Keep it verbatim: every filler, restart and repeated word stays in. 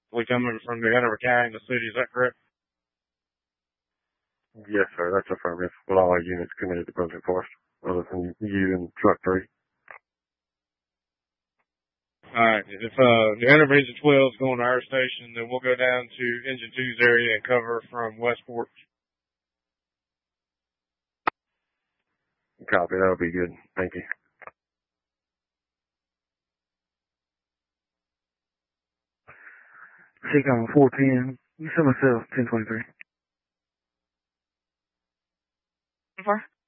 We coming from the Hanover County, the city, is that correct? Yes, sir. That's affirmative. With all our units committed to Brunswick Forest, other than you and Truck three. Alright, if uh, the Hanover Engine twelve is going to our station, then we'll go down to Engine two's area and cover from Westport. Copy. That'll be good. Thank you. Check on four ten. You send myself ten twenty-three. Four.